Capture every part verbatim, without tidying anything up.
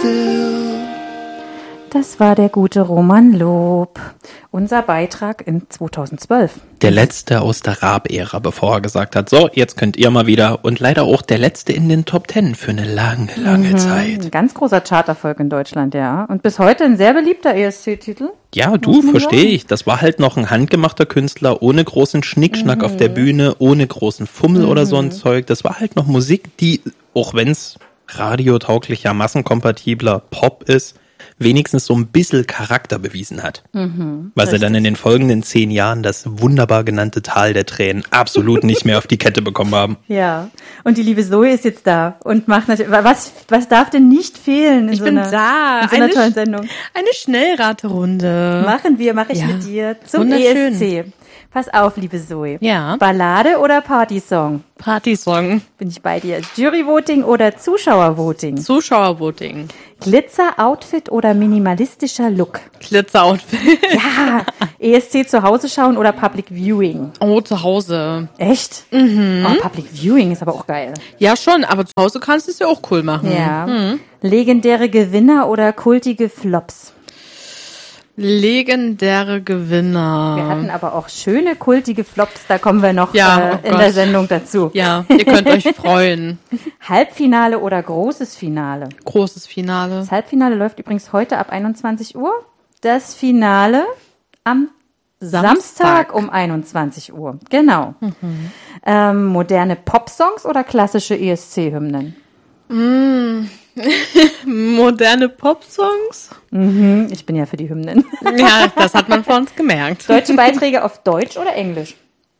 still. Das war der gute Roman Lob. Unser Beitrag in zweitausendzwölf. Der letzte aus der Raab-Ära, bevor er gesagt hat, so, jetzt könnt ihr mal wieder. Und leider auch der letzte in den Top Ten für eine lange, lange mhm. Zeit. Ein ganz großer Charterfolg in Deutschland, ja. Und bis heute ein sehr beliebter E S C-Titel. Ja, du, verstehe ich. Das war halt noch ein handgemachter Künstler, ohne großen Schnickschnack mhm. auf der Bühne, ohne großen Fummel mhm. oder so ein Zeug. Das war halt noch Musik, die, auch wenn es radiotauglicher, massenkompatibler Pop ist, wenigstens so ein bisschen Charakter bewiesen hat. Mhm, was richtig. Er dann in den folgenden zehn Jahren das wunderbar genannte Tal der Tränen absolut nicht mehr auf die Kette bekommen haben. Ja, und die liebe Zoe ist jetzt da und macht natürlich, was, was darf denn nicht fehlen in ich so bin einer, da. in so einer eine, tollen Sendung? Eine Schnellraterunde. Machen wir, mache ich ja. mit dir zum E S C. Pass auf, liebe Zoe. Ja. Ballade oder Partysong? Partysong. Bin ich bei dir. Juryvoting oder Zuschauervoting? Zuschauervoting. Glitzer-Outfit oder minimalistischer Look? Glitzer-Outfit. Ja. E S C zu Hause schauen oder Public Viewing? Oh, zu Hause. Echt? Mhm. Oh, Public Viewing ist aber auch geil. Ja, schon, aber zu Hause kannst du es ja auch cool machen. Ja. Mhm. Legendäre Gewinner oder kultige Flops? Legendäre Gewinner. Wir hatten aber auch schöne, kultige Flops, da kommen wir noch ja, äh, oh in der Sendung dazu. Ja, ihr könnt euch freuen. Halbfinale oder großes Finale? Großes Finale. Das Halbfinale läuft übrigens heute ab einundzwanzig Uhr. Das Finale am Samstag, Samstag um einundzwanzig Uhr. Genau. Mhm. Ähm, moderne Popsongs oder klassische E S C-Hymnen? Mm. Moderne Popsongs? Mhm, ich bin ja für die Hymnen. Ja, das hat man von uns gemerkt. Deutsche Beiträge auf Deutsch oder Englisch?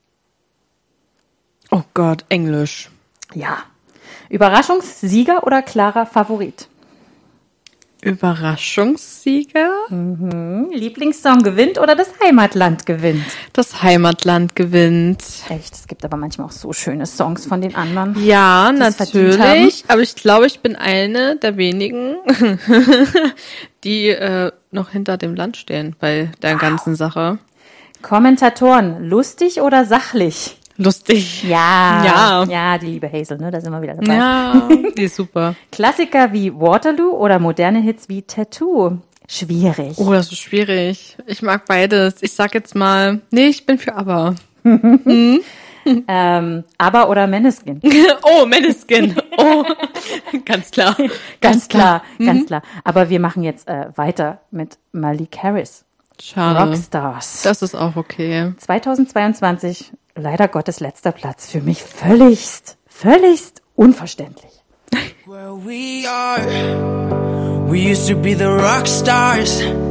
Oh Gott, Englisch. Ja. Überraschungssieger oder klarer Favorit? Überraschungssieger? Mhm. Lieblingssong gewinnt oder das Heimatland gewinnt? Das Heimatland gewinnt. Echt, es gibt aber manchmal auch so schöne Songs von den anderen. Ja, natürlich. Aber ich glaube, ich bin eine der wenigen, die äh, noch hinter dem Land stehen bei der wow. ganzen Sache. Kommentatoren, lustig oder sachlich? Lustig. Ja, ja, ja, die liebe Hazel, ne, da sind wir wieder dabei. Ja, die ist super. Klassiker wie Waterloo oder moderne Hits wie Tattoo? Schwierig. Oh, das ist schwierig. Ich mag beides. Ich sag jetzt mal, nee, ich bin für ABBA. hm? ähm, ABBA oder Måneskin? Oh, Måneskin. Oh, ganz klar. Ganz, ganz klar, klar. ganz mhm. klar. Aber wir machen jetzt äh, weiter mit Malik Harris. Schade. Rockstars. Das ist auch okay. zweitausendzweiundzwanzig, leider Gottes letzter Platz. Für mich völligst, völligst unverständlich. Where we are, we used to be the rock stars.